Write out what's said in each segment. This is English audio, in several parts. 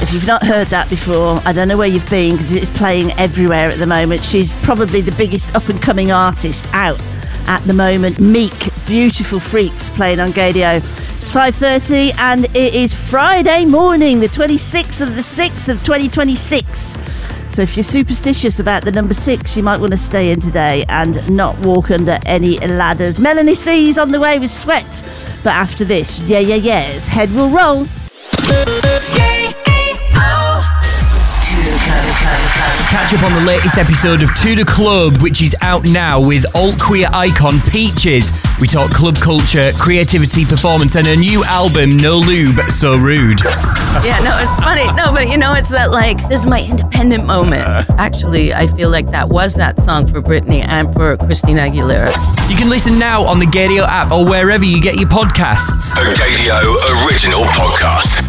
If you've not heard that before, I don't know where you've been, because it's playing everywhere at the moment. She's probably the biggest up-and-coming artist out at the moment. Meek, Beautiful Freaks, playing on Gadio. It's 5:30 and it is Friday morning, the 26th of the 6th of 2026. So if you're superstitious about the number 6, you might want to stay in today and not walk under any ladders. Melanie C's on the way with Sweat. But after this, yes, head will roll. Catch up on the latest episode of To The Club, which is out now with alt-queer icon Peaches. We talk club culture, creativity, performance, and her new album, No Lube, So Rude. Yeah, no, it's funny. No, but it's that, this is my independent moment. Actually, I feel like that was that song for Britney and for Christina Aguilera. You can listen now on the Gadio app or wherever you get your podcasts. A Gadio original podcast.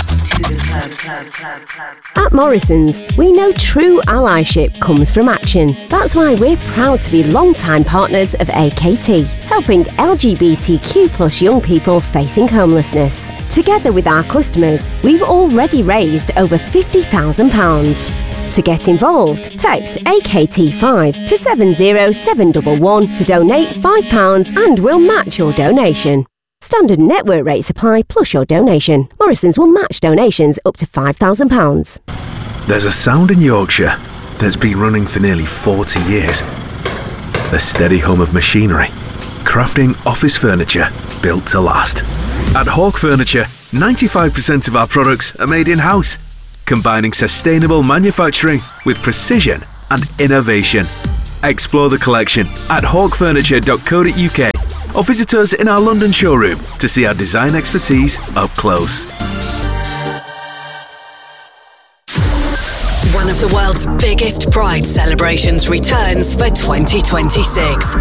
At Morrison's, we know true allyship comes from action. That's why we're proud to be long-time partners of AKT, helping LGBTQ+ young people facing homelessness. Together with our customers, we've already raised over £50,000. To get involved, text AKT5 to 70711 to donate £5 and we'll match your donation. Standard network rates apply plus your donation. Morrison's will match donations up to £5,000. There's a sound in Yorkshire that's been running for nearly 40 years. A steady hum of machinery, crafting office furniture built to last. At Hawk Furniture, 95% of our products are made in-house, combining sustainable manufacturing with precision and innovation. Explore the collection at hawkfurniture.co.uk or visit us in our London showroom to see our design expertise up close. One of the world's biggest Pride celebrations returns for 2026.